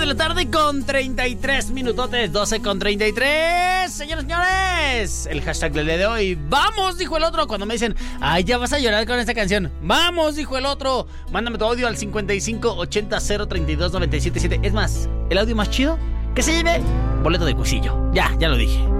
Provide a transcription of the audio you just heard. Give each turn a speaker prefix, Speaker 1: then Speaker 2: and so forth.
Speaker 1: la tarde con 33 minutotes, 12 con 33. Señores, señores, el hashtag del día de hoy, vamos, dijo el otro. Cuando me dicen, ay, ya vas a llorar con esta canción, vamos, dijo el otro. Mándame tu audio al 55 80 032 977. Es más, el audio más chido que se lleve boleto de Cuisillo. Ya lo dije.